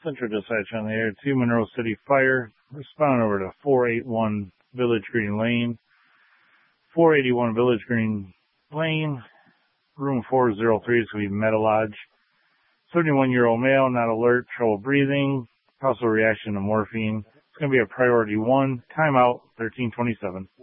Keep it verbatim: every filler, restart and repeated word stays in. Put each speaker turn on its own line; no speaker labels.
Central Dispatch on the air. Two Monroe City Fire. Respond over to four eighty-one Village Green Lane. four eighty-one Village Green Lane. Room four oh three is going to be Meta Lodge. seventy-one-year-old male, not alert, trouble breathing, possible reaction to morphine. It's going to be a priority one. Timeout, thirteen twenty-seven.